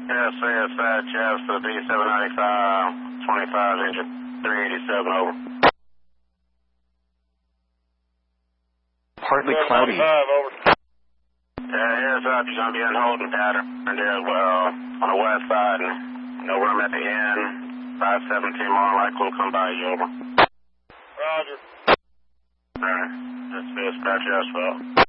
Yes, Chaz for the B795, 25 engine, 387 over. Partly cloudy. Over. Here's up. You're going to be in holding pattern. On the west side, and know where I'm at the end. 517 more likely will come by you, over. Roger. Alright. That's dispatch as well.